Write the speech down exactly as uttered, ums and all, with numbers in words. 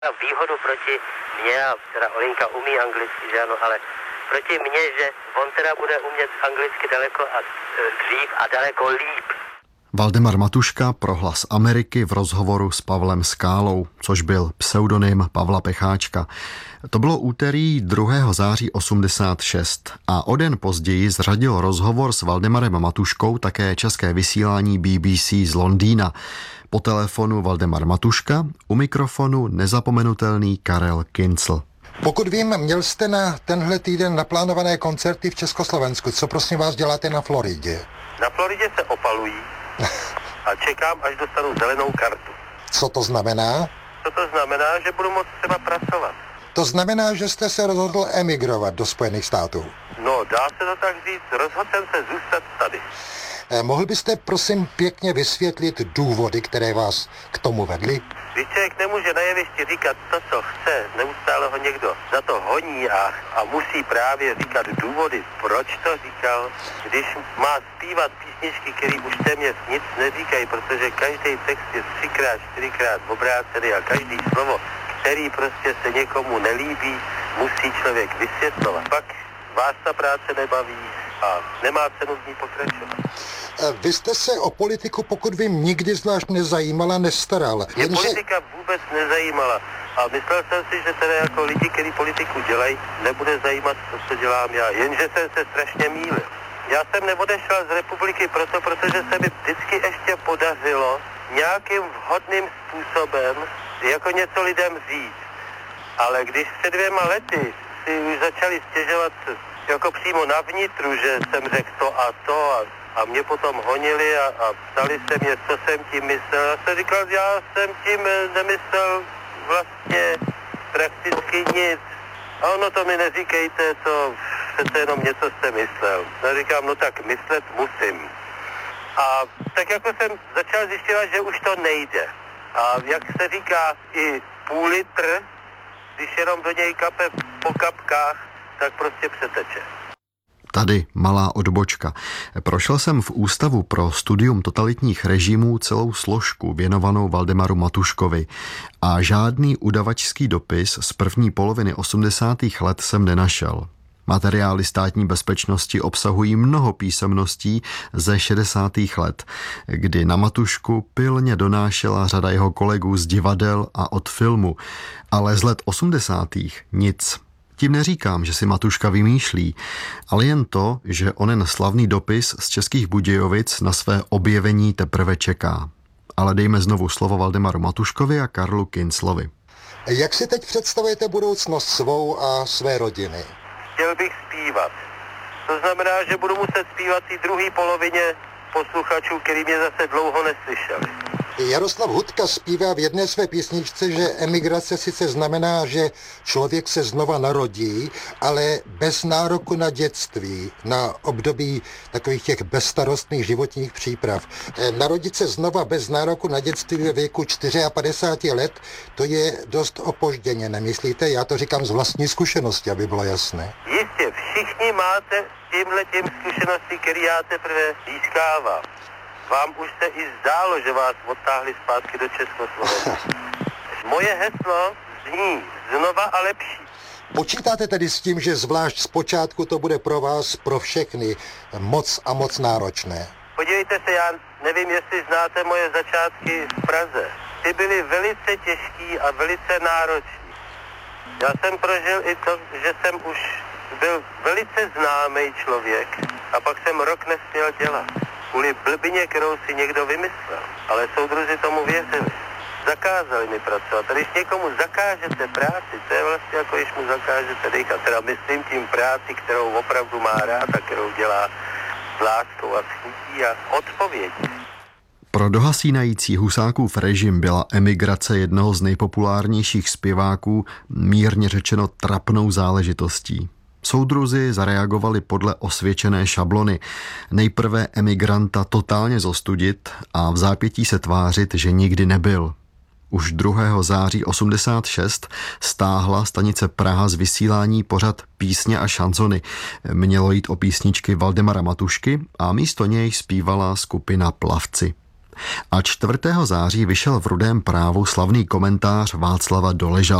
Výhodu proti mě, a teda Olinka umí anglicky, že ano, ale proti mně, že on teda bude umět anglicky daleko a dřív a daleko líp. Valdemar Matuška pro Hlas Ameriky v rozhovoru s Pavlem Skálou, což byl pseudonym Pavla Pecháčka. To bylo úterý druhého září osmdesát šest a o den později zřadil rozhovor s Valdemarem Matuškou také české vysílání B B C z Londýna. Po telefonu Valdemar Matuška, u mikrofonu nezapomenutelný Karel Kincl. Pokud vím, měl jste na tenhle týden naplánované koncerty v Československu. Co prosím vás děláte na Floridě? Na Floridě se opalují a čekám, až dostanu zelenou kartu. Co to znamená? Co to znamená, že budu moct třeba pracovat. To znamená, že jste se rozhodl emigrovat do Spojených států. No, dá se to tak říct, rozhodl jsem se zůstat tady. Eh, mohl byste prosím pěkně vysvětlit důvody, které vás k tomu vedly? Když člověk nemůže na jevišti říkat to, co chce, neustále ho někdo za to honí a, a musí právě říkat důvody, proč to říkal, když má zpívat písničky, které už téměř nic neříkají, protože každý text je třikrát, čtyřikrát obrácený a každý slovo, který prostě se někomu nelíbí, musí člověk vysvětlovat. Pak vás ta práce nebaví a nemá cenu v ní pokračovat. Vy jste se o politiku, pokud vím, nikdy zvlášť nezajímala, nestaral. Mě Jenže... politika vůbec nezajímala a myslel jsem si, že teda jako lidi, kteří politiku dělají, nebude zajímat to, co dělám já. Jenže jsem se strašně mýlil. Já jsem neodešel z republiky proto, protože se mi vždycky ještě podařilo nějakým vhodným způsobem jako něco lidem říct. Ale když před dvěma lety si už začali stěžovat jako přímo na vnitru, že jsem řekl to a to a, a mě potom honili a, a ptali se mě, co jsem tím myslel. Já jsem říkal, já jsem tím nemyslel vlastně prakticky nic. A ono to mi neříkejte, to přece jenom něco jste myslel. Já říkám, no tak myslet musím. A tak jako jsem začal zjišťovat, že už to nejde. A jak se říká, i půl litr, když jenom do něj kape po kapkách, tak prostě přeteče. Tady malá odbočka. Prošel jsem v Ústavu pro studium totalitních režimů celou složku věnovanou Valdemaru Matuškovi a žádný udavačský dopis z první poloviny osmdesátých let jsem nenašel. Materiály státní bezpečnosti obsahují mnoho písemností ze šedesátých let, kdy na Matušku pilně donášela řada jeho kolegů z divadel a od filmu, ale z let osmdesátých nic. Tím neříkám, že si Matuška vymýšlí, ale jen to, že onen slavný dopis z Českých Budějovic na své objevení teprve čeká. Ale dejme znovu slovo Valdemaru Matuškovi a Karlu Kinclovi. Jak si teď představujete budoucnost svou a své rodiny? Chtěl bych zpívat. To znamená, že budu muset zpívat i druhé polovině posluchačů, který mě zase dlouho neslyšeli. Jaroslav Hudka zpívá v jedné své písničce, že emigrace sice znamená, že člověk se znova narodí, ale bez nároku na dětství, na období takových těch bezstarostných životních příprav. Narodit se znova bez nároku na dětství ve věku padesát čtyři let, to je dost opožděně, nemyslíte? Já to říkám z vlastní zkušenosti, aby bylo jasné. Jistě, všichni máte tímhletím zkušenosti, který já teprve získávám. Vám už se i zdálo, že vás odtáhli zpátky do Československa. Moje heslo zní znova a lepší. Počítáte tedy s tím, že zvlášť zpočátku to bude pro vás, pro všechny, moc a moc náročné? Podívejte se, já nevím, jestli znáte moje začátky v Praze. Ty byly velice těžký a velice náročný. Já jsem prožil i to, že jsem už byl velice známý člověk a pak jsem rok nesměl dělat. Kvůli blbině, kterou si někdo vymyslel. Ale soudruzi tomu věřili. Zakázali mi pracovat. A když někomu zakážete práci, to je vlastně jako když mu zakážete dýchat. Teda myslím tím práci, kterou opravdu má rád a kterou dělá s láskou a s chutí a odpovědí. Pro dohasínající Husákův režim byla emigrace jednoho z nejpopulárnějších zpěváků mírně řečeno trapnou záležitostí. Soudruzi zareagovali podle osvědčené šablony. Nejprve emigranta totálně zostudit a v zápětí se tvářit, že nikdy nebyl. Už druhého září osmdesát šest stáhla stanice Praha z vysílání pořad Písně a šanzony. Mělo jít o písničky Valdemara Matušky a místo něj zpívala skupina Plavci. A čtvrtého září vyšel v Rudém právu slavný komentář Václava Doležala.